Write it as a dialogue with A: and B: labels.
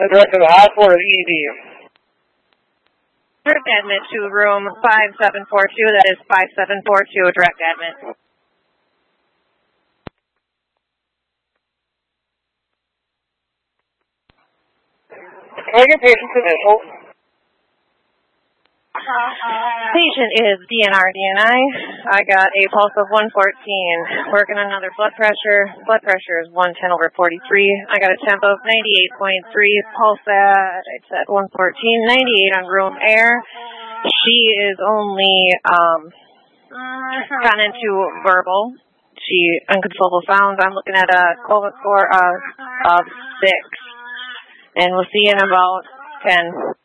A: Direct to the hospital or ED?
B: Direct admit to room 5742. That is 5742, direct admit.
A: Can I get patient's initials?
B: Patient is DNI. I got a pulse of 114. Working on another blood pressure. Blood pressure is 110/43. I got a temp of 98.3. Pulse at, I said 114. 98 on room air. She is only gotten into verbal. She uncontrollable sounds. I'm looking at a Colvin score of 6. And we'll see you in about 10.